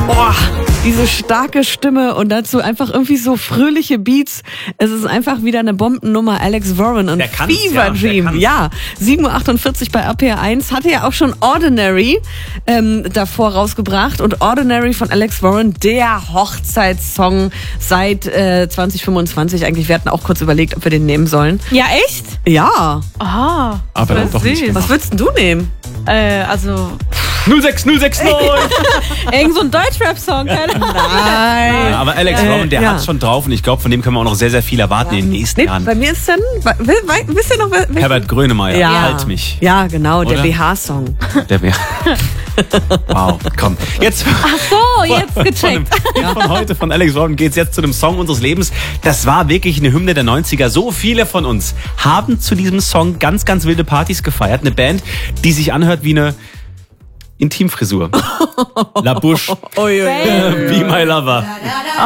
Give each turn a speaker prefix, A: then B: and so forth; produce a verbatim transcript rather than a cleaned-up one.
A: Boah, diese starke Stimme und dazu einfach irgendwie so fröhliche Beats. Es ist einfach wieder eine Bombennummer. Alex Warren und Fever Dream. Ja, sieben Uhr achtundvierzig bei R P R eins. Hatte ja auch schon Ordinary ähm, davor rausgebracht. Und Ordinary von Alex Warren, der Hochzeitssong seit äh, zwanzig fünfundzwanzig. Eigentlich, wir hatten auch kurz überlegt, ob wir den nehmen sollen.
B: Ja, echt?
A: Ja.
B: Ah,
C: aber dann doch nicht.
A: Was würdest du nehmen?
B: Äh, also...
C: null sechs null sechs neun!
B: Irgend so ein Deutschrap-Song, keine Ahnung.
A: Nein.
C: Ja, aber Alex Warren, der
A: äh, ja.
C: hat schon drauf und ich glaube, von dem können wir auch noch sehr, sehr viel erwarten ja. in den nächsten
A: nee,
C: Jahren.
A: Bei mir ist dann, wisst ihr noch, welchen?
C: Herbert Grönemeyer,
A: ja.
C: Halt mich.
A: Ja, genau,
C: Oder?
A: der B H-Song.
C: Der B H. Wow, komm. Jetzt,
B: Ach so, jetzt
C: von,
B: gecheckt.
C: Von, dem, von heute von Alex Warren geht's jetzt zu dem Song unseres Lebens. Das war wirklich eine Hymne der neunziger. So viele von uns haben zu diesem Song ganz, ganz wilde Partys gefeiert. Eine Band, die sich anhört wie eine Intimfrisur. La Bouche.
A: Ui, ui, ui.
C: Be My Lover.